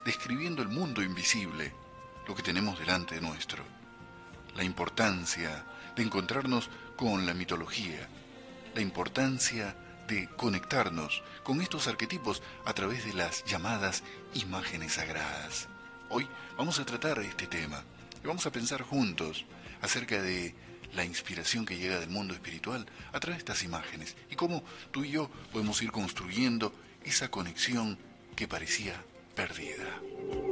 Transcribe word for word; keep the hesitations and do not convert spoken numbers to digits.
describiendo el mundo invisible, lo que tenemos delante de nuestro. La importancia de encontrarnos con la mitología, la importancia de conectarnos con estos arquetipos a través de las llamadas imágenes sagradas. Hoy vamos a tratar este tema y vamos a pensar juntos acerca de la inspiración que llega del mundo espiritual a través de estas imágenes y cómo tú y yo podemos ir construyendo esa conexión que parecía perdida.